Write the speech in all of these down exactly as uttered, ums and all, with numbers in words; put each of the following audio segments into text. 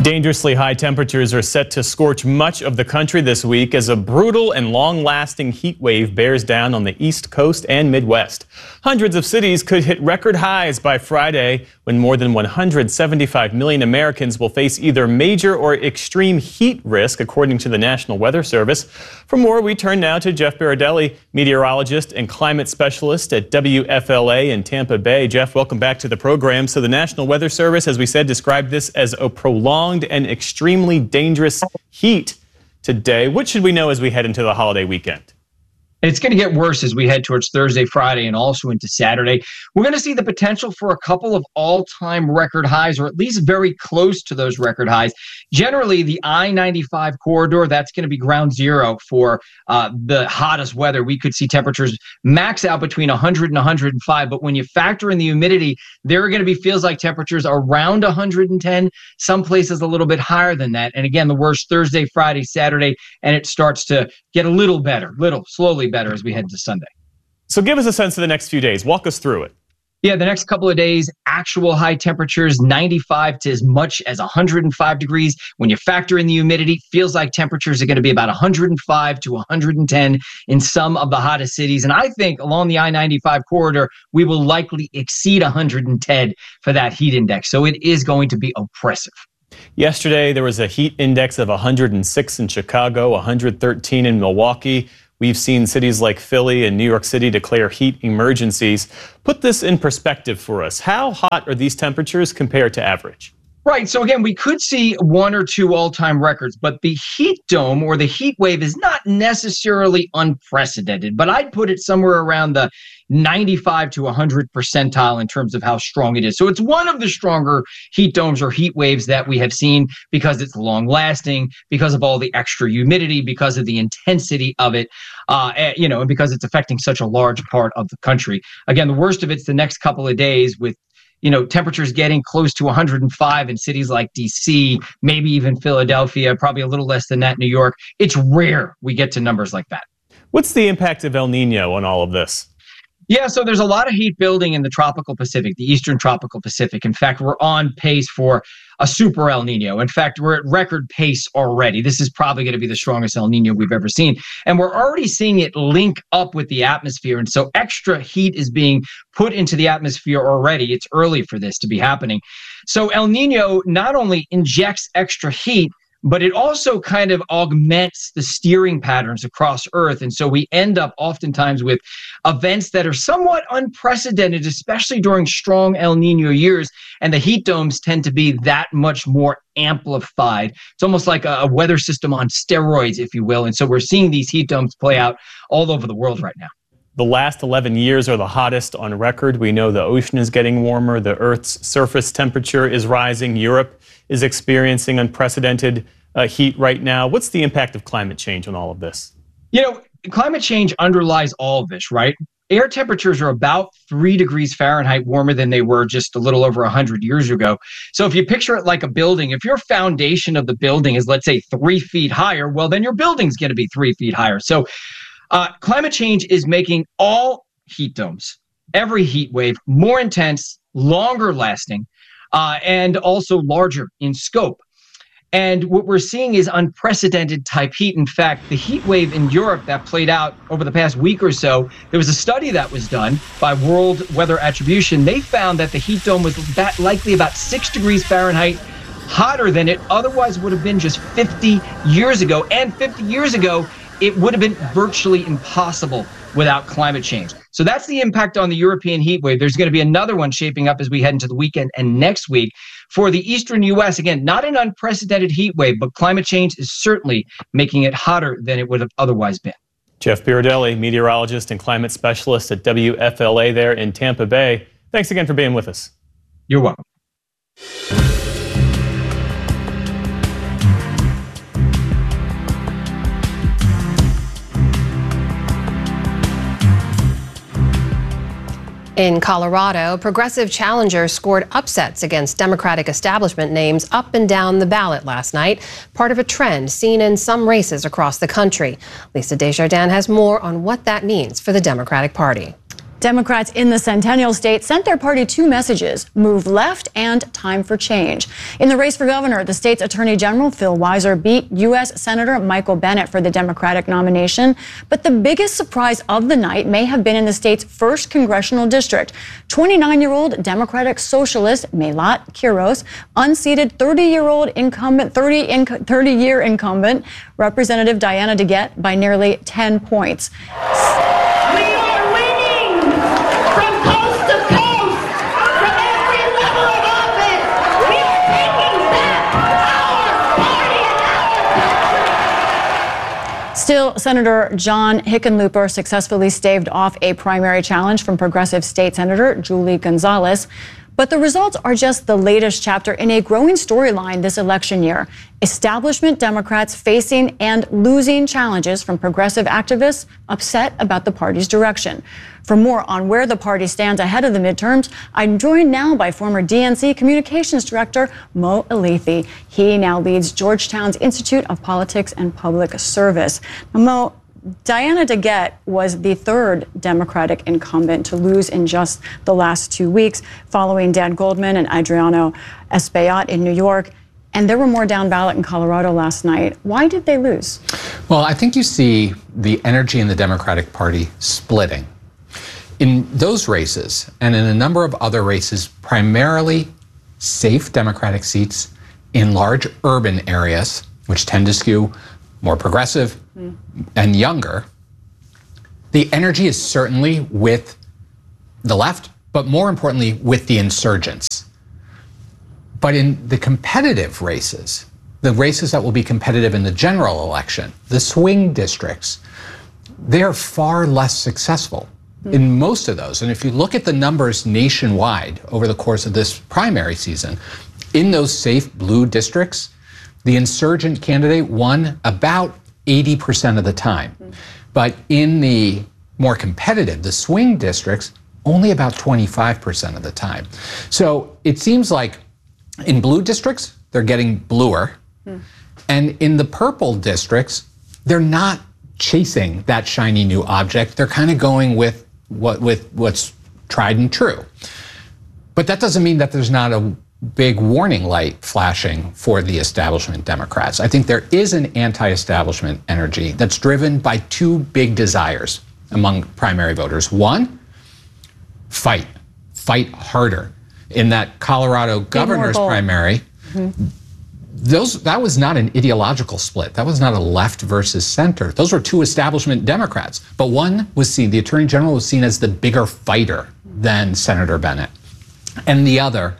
Dangerously high temperatures are set to scorch much of the country this week as a brutal and long-lasting heat wave bears down on the East Coast and Midwest. Hundreds of cities could hit record highs by Friday when more than one hundred seventy-five million Americans will face either major or extreme heat risk, according to the National Weather Service. For more, we turn now to Jeff Berardelli, meteorologist and climate specialist at W F L A in Tampa Bay. Jeff, welcome back to the program. So the National Weather Service, as we said, described this as a prolonged and extremely dangerous heat today. What should we know as we head into the holiday weekend? It's going to get worse as we head towards Thursday, Friday, and also into Saturday. We're going to see the potential for a couple of all-time record highs, or at least very close to those record highs. Generally, the I ninety-five corridor, that's going to be ground zero for uh, the hottest weather. We could see temperatures max out between one hundred and one hundred five, but when you factor in the humidity, there are going to be feels like temperatures around one hundred ten, some places a little bit higher than that. And again, the worst Thursday, Friday, Saturday, and it starts to get a little better, little, slowly better as we head into Sunday. So give us a sense of the next few days. Walk us through it. Yeah, the next couple of days, actual high temperatures, ninety-five to as much as one hundred five degrees. When you factor in the humidity, feels like temperatures are going to be about one hundred five to one hundred ten in some of the hottest cities. And I think along the I ninety-five corridor, we will likely exceed one hundred ten for that heat index. So it is going to be oppressive. Yesterday, there was a heat index of one hundred six in Chicago, one hundred thirteen in Milwaukee. We've seen cities like Philly and New York City declare heat emergencies. Put this in perspective for us. How hot are these temperatures compared to average? Right. So again, we could see one or two all-time records, but the heat dome or the heat wave is not necessarily unprecedented, but I'd put it somewhere around the ninety-five to one hundred percentile in terms of how strong it is. So it's one of the stronger heat domes or heat waves that we have seen because it's long lasting, because of all the extra humidity, because of the intensity of it, uh, you know, and because it's affecting such a large part of the country. Again, the worst of it's the next couple of days with you know, temperatures getting close to one hundred five in cities like D C, maybe even Philadelphia, probably a little less than that in New York. It's rare we get to numbers like that. What's the impact of El Nino on all of this? Yeah, so there's a lot of heat building in the tropical Pacific, the eastern tropical Pacific. In fact, we're on pace for a super El Nino. In fact, we're at record pace already. This is probably going to be the strongest El Nino we've ever seen. And we're already seeing it link up with the atmosphere. And so extra heat is being put into the atmosphere already. It's early for this to be happening. So El Nino not only injects extra heat, but it also kind of augments the steering patterns across Earth. And so we end up oftentimes with events that are somewhat unprecedented, especially during strong El Nino years. And the heat domes tend to be that much more amplified. It's almost like a, a weather system on steroids, if you will. And so we're seeing these heat domes play out all over the world right now. The last eleven years are the hottest on record. We know the ocean is getting warmer. The Earth's surface temperature is rising. Europe is experiencing unprecedented uh, heat right now. What's the impact of climate change on all of this? You know, climate change underlies all of this, right? Air temperatures are about three degrees Fahrenheit warmer than they were just a little over one hundred years ago. So if you picture it like a building, if your foundation of the building is, let's say, three feet higher, well, then your building's going to be three feet higher. So uh, climate change is making all heat domes, every heat wave, more intense, longer lasting, uh, and also larger in scope. And what we're seeing is unprecedented type heat. In fact, the heat wave in Europe that played out over the past week or so, there was a study that was done by World Weather Attribution. They found that the heat dome was that likely about six degrees Fahrenheit hotter than it otherwise would have been just fifty years ago. And fifty years ago, it would have been virtually impossible without climate change. So that's the impact on the European heat wave. There's going to be another one shaping up as we head into the weekend and next week. For the eastern U S, again, not an unprecedented heat wave, but climate change is certainly making it hotter than it would have otherwise been. Jeff Berardelli, meteorologist and climate specialist at W F L A there in Tampa Bay. Thanks again for being with us. You're welcome. In Colorado, progressive challengers scored upsets against Democratic establishment names up and down the ballot last night, part of a trend seen in some races across the country. Lisa Desjardins has more on what that means for the Democratic Party. Democrats in the Centennial State sent their party two messages: move left and time for change. In the race for governor, the state's Attorney General Phil Weiser beat U S Senator Michael Bennet for the Democratic nomination. But the biggest surprise of the night may have been in the state's first congressional district. twenty-nine-year-old Democratic socialist Melat Quiros unseated thirty-year-old incumbent, thirty-year incumbent Representative Diana DeGette by nearly ten points. Still, Senator John Hickenlooper successfully staved off a primary challenge from progressive state Senator Julie Gonzalez. But the results are just the latest chapter in a growing storyline this election year. Establishment Democrats facing and losing challenges from progressive activists upset about the party's direction. For more on where the party stands ahead of the midterms, I'm joined now by former D N C Communications Director Mo Elleithee. He now leads Georgetown's Institute of Politics and Public Service. Now, Mo, Diana DeGette was the third Democratic incumbent to lose in just the last two weeks, following Dan Goldman and Adriano Espaillat in New York. And there were more down ballot in Colorado last night. Why did they lose? Well, I think you see the energy in the Democratic Party splitting. In those races, and in a number of other races, primarily safe Democratic seats in large urban areas, which tend to skew more progressive mm. and younger, the energy is certainly with the left, but more importantly, with the insurgents. But in the competitive races, the races that will be competitive in the general election, the swing districts, they are far less successful mm. in most of those. And if you look at the numbers nationwide over the course of this primary season, in those safe blue districts, the insurgent candidate won about eighty percent of the time. Mm. But in the more competitive, the swing districts, only about twenty-five percent of the time. So it seems like in blue districts, they're getting bluer. Mm. And in the purple districts, they're not chasing that shiny new object. They're kind of going with what with what's tried and true. But that doesn't mean that there's not a big warning light flashing for the establishment Democrats. I think there is an anti-establishment energy that's driven by two big desires among primary voters. One, fight, fight harder. In that Colorado governor's primary, mm-hmm. those that was not an ideological split. That was not a left versus center. Those were two establishment Democrats. But one was seen, the Attorney General was seen as the bigger fighter than Senator Bennet. And the other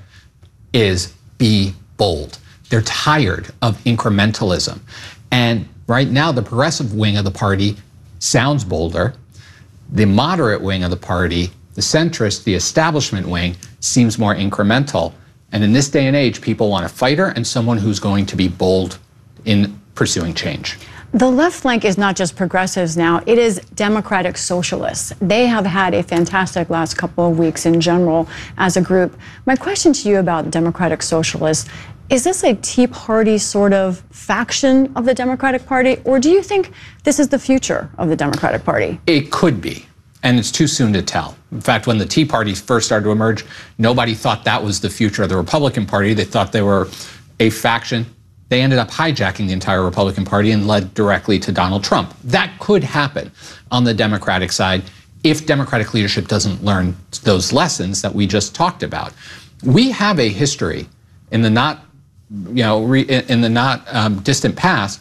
is be bold. They're tired of incrementalism. And right now, the progressive wing of the party sounds bolder. The moderate wing of the party, the centrist, the establishment wing, seems more incremental. And in this day and age, people want a fighter and someone who's going to be bold in pursuing change. The left flank is not just progressives now, it is Democratic socialists. They have had a fantastic last couple of weeks in general as a group. My question to you about Democratic socialists, is this a Tea Party sort of faction of the Democratic Party, or do you think this is the future of the Democratic Party? It could be, and it's too soon to tell. In fact, when the Tea Party first started to emerge, nobody thought that was the future of the Republican Party. They thought they were a faction. They ended up hijacking the entire Republican Party and led directly to Donald Trump. That could happen on the Democratic side if Democratic leadership doesn't learn those lessons that we just talked about. We have a history in the not, you know, re, in the not um, distant past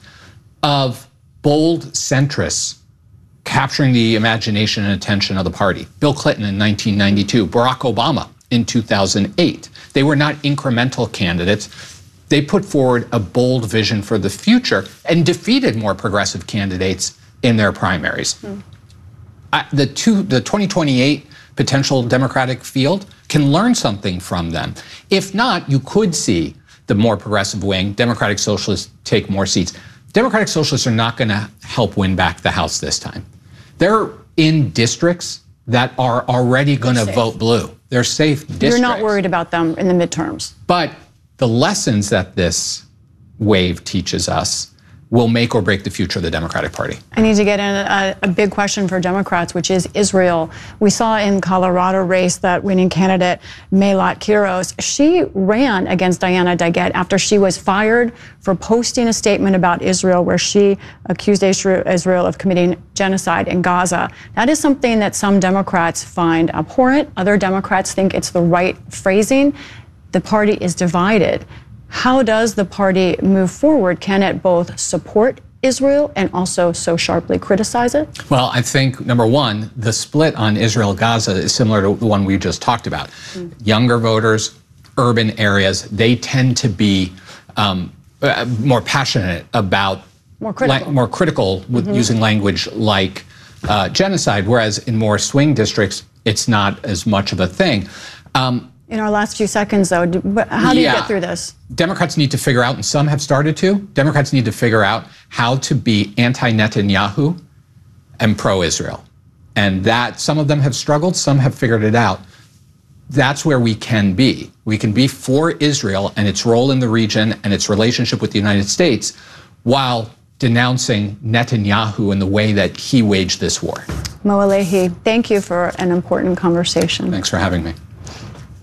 of bold centrists capturing the imagination and attention of the party. Bill Clinton in nineteen ninety-two, Barack Obama in two thousand eight. They were not incremental candidates. They put forward a bold vision for the future and defeated more progressive candidates in their primaries. Mm. I, the, two, the twenty twenty-eight potential Democratic field can learn something from them. If not, you could see the more progressive wing, Democratic Socialists, take more seats. Democratic Socialists are not going to help win back the House this time. They're in districts that are already going to vote blue. They're safe districts. You're not worried about them in the midterms. But the lessons that this wave teaches us will make or break the future of the Democratic Party. I need to get in a, a big question for Democrats, which is Israel. We saw in Colorado race that winning candidate, Melat Kiros, she ran against Diana Daggett after she was fired for posting a statement about Israel where she accused Israel of committing genocide in Gaza. That is something that some Democrats find abhorrent. Other Democrats think it's the right phrasing. The party is divided. How does the party move forward? Can it both support Israel and also so sharply criticize it? Well, I think, number one, the split on Israel-Gaza is similar to the one we just talked about. Mm. Younger voters, urban areas, they tend to be um, uh, more passionate about, more critical, la- more critical with mm-hmm. using language like uh, genocide, whereas in more swing districts, it's not as much of a thing. Um, In our last few seconds, though, how do yeah. you get through this? Democrats need to figure out, and some have started to, Democrats need to figure out how to be anti-Netanyahu and pro-Israel. And that, some of them have struggled, some have figured it out. That's where we can be. We can be for Israel and its role in the region and its relationship with the United States while denouncing Netanyahu in the way that he waged this war. Mo Ellehy, thank you for an important conversation. Thanks for having me.